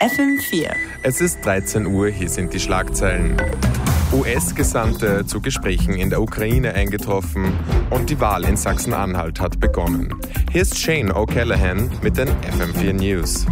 FM4. Es ist 13 Uhr, hier sind die Schlagzeilen. US-Gesandte zu Gesprächen in der Ukraine eingetroffen und die Wahl in Sachsen-Anhalt hat begonnen. Hier ist Shane O'Callaghan mit den FM4 News.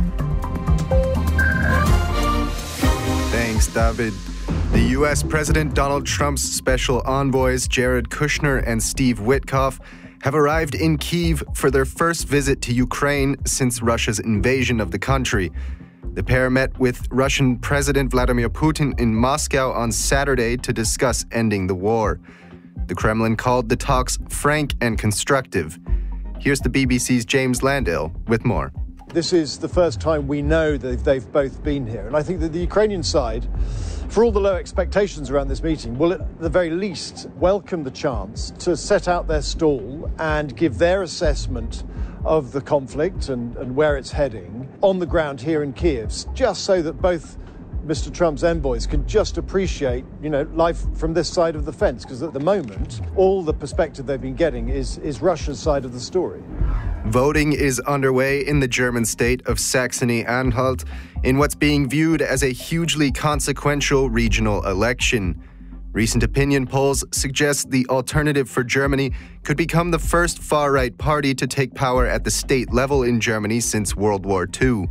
Thanks, David. The U.S. President Donald Trump's special envoys Jared Kushner and Steve Witkoff have arrived in Kyiv for their first visit to Ukraine since Russia's invasion of the country. The pair met with Russian President Vladimir Putin in Moscow on Saturday to discuss ending the war. The Kremlin called the talks frank and constructive. Here's the BBC's James Landale with more. This is the first time we know that they've both been here. And I think that the Ukrainian side, for all the low expectations around this meeting, will at the very least welcome the chance to set out their stall and give their assessment of the conflict and where it's heading on the ground here in Kyiv, just so that both Mr. Trump's envoys can just appreciate, life from this side of the fence. Because at the moment, all the perspective they've been getting is Russia's side of the story. Voting is underway in the German state of Saxony-Anhalt in what's being viewed as a hugely consequential regional election. Recent opinion polls suggest the Alternative for Germany could become the first far-right party to take power at the state level in Germany since World War II.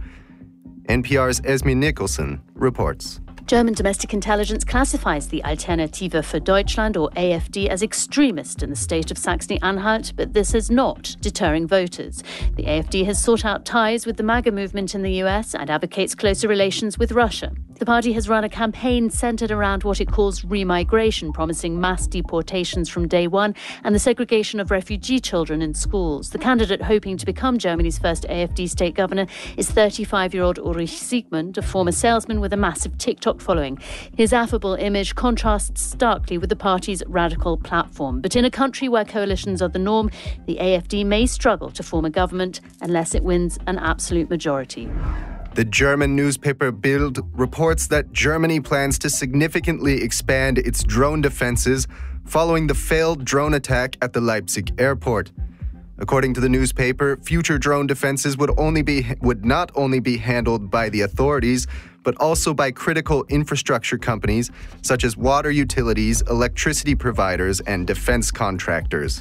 NPR's Esme Nicholson reports. German domestic intelligence classifies the Alternative für Deutschland, or AfD, as extremist in the state of Saxony-Anhalt, but this is not deterring voters. The AfD has sought out ties with the MAGA movement in the US and advocates closer relations with Russia. The party has run a campaign centred around what it calls remigration, promising mass deportations from day one and the segregation of refugee children in schools. The candidate hoping to become Germany's first AfD state governor is 35-year-old Ulrich Siegmund, a former salesman with a massive TikTok following. His affable image contrasts starkly with the party's radical platform. But in a country where coalitions are the norm, the AfD may struggle to form a government unless it wins an absolute majority. The German newspaper Bild reports that Germany plans to significantly expand its drone defenses following the failed drone attack at the Leipzig airport. According to the newspaper, future drone defenses would not only be handled by the authorities, but also by critical infrastructure companies such as water utilities, electricity providers, and defense contractors.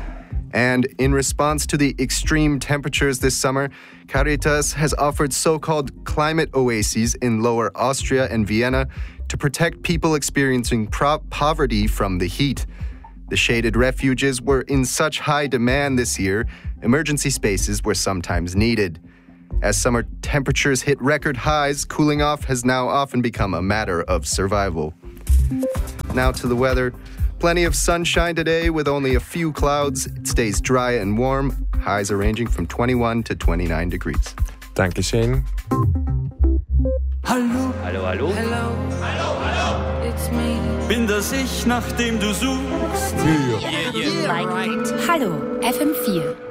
And in response to the extreme temperatures this summer, Caritas has offered so-called climate oases in Lower Austria and Vienna to protect people experiencing poverty from the heat. The shaded refuges were in such high demand this year, emergency spaces were sometimes needed. As summer temperatures hit record highs, cooling off has now often become a matter of survival. Now to the weather. Plenty of sunshine today with only a few clouds. It stays dry and warm. Highs are ranging from 21 to 29 degrees. Danke, Shane. Hallo. Hallo, hallo. Hello. Hallo, hallo. It's me. Bin das ich, nach dem du suchst? Yeah, right. Hallo, FM4.